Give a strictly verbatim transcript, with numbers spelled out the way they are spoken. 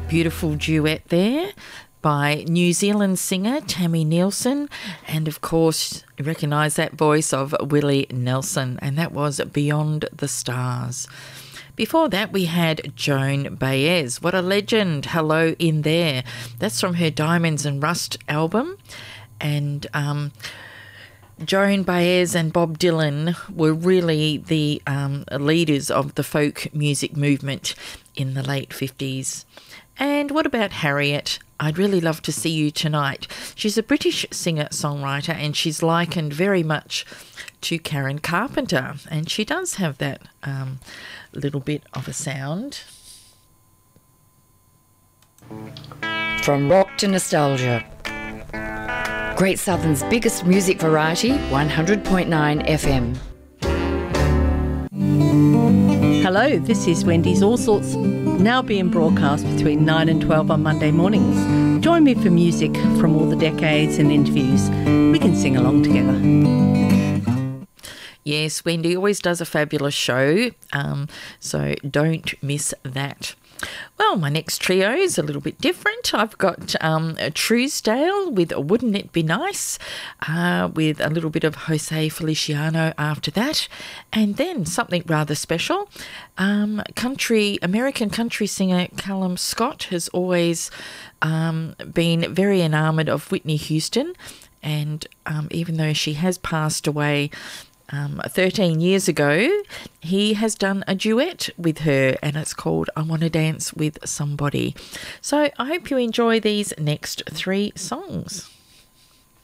Beautiful duet there by New Zealand singer Tammy Nielsen, and of course you recognise that voice of Willie Nelson, and that was Beyond the Stars. Before that we had Joan Baez. What a legend. Hello in There. That's from her Diamonds and Rust album. And um, Joan Baez and Bob Dylan were really the um, leaders of the folk music movement in the late fifties. And what about Harriet? I'd really love to see you tonight. She's a British singer-songwriter, and she's likened very much to Karen Carpenter, and she does have that um, little bit of a sound. From rock to nostalgia. Great Southern's biggest music variety, one hundred point nine F M. Hello, this is Wendy's All Sorts, now being broadcast between nine and twelve on Monday mornings. Join me for music from all the decades and interviews. We can sing along together. Yes, Wendy always does a fabulous show, um, so don't miss that. Well, my next trio is a little bit different. I've got um, a Truesdale with Wouldn't It Be Nice, uh, with a little bit of Jose Feliciano after that, and then something rather special. Um, country American country singer Callum Scott has always um, been very enamoured of Whitney Houston, and um, even though she has passed away Um, thirteen years ago, he has done a duet with her, and it's called I Want to Dance with Somebody. So I hope you enjoy these next three songs.